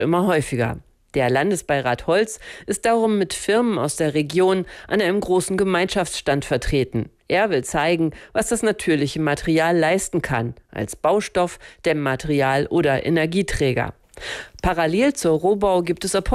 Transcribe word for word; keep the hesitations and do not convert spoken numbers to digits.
immer häufiger. Der Landesbeirat Holz ist darum mit Firmen aus der Region an einem großen Gemeinschaftsstand vertreten. Er will zeigen, was das natürliche Material leisten kann, als Baustoff, Dämmmaterial oder Energieträger. Parallel zur Rohbau gibt es ab